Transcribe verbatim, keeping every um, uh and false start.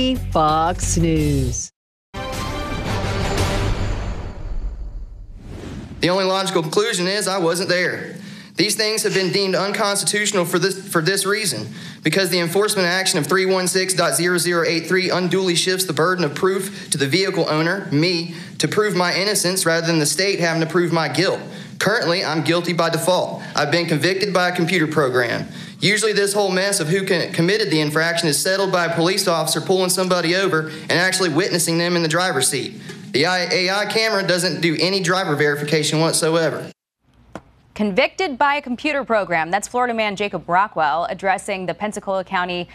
Fox News. The only logical conclusion is I wasn't there. These things have been deemed unconstitutional for this, for this reason, because the enforcement action of three one six point zero zero eight three unduly shifts the burden of proof to the vehicle owner, me, to prove my innocence rather than the state having to prove my guilt. Currently, I'm guilty by default. I've been convicted by a computer program. Usually this whole mess of who committed the infraction is settled by a police officer pulling somebody over and actually witnessing them in the driver's seat. The A I camera doesn't do any driver verification whatsoever. Convicted by a computer program. That's Florida man Jacob Rockwell addressing the Pensacola County